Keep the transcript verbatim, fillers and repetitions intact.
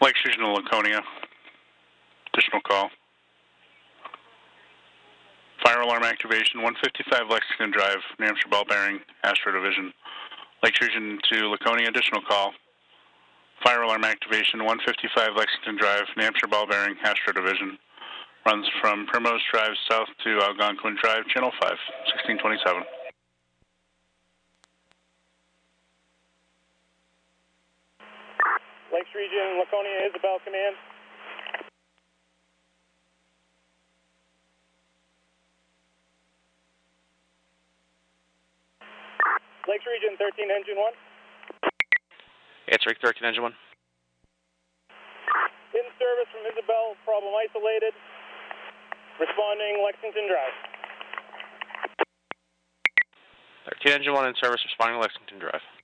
Lake Regional Laconia. Additional call. Fire alarm activation, one fifty-five Lexington Drive, New Hampshire ball bearing, Astro Division. Lake Region to Laconia, additional call. Fire alarm activation, one fifty-five Lexington Drive, New Hampshire ball bearing, Astro Division. Runs from Primrose Drive south to Algonquin Drive, Channel five, sixteen twenty-seven. Lakes Region, Laconia, Isabel, command. Lakes Region, thirteen, engine one. It's Rick, thirteen, engine one. In service from Isabel, problem isolated. Responding Lexington Drive. thirteen, engine one in service, responding Lexington Drive.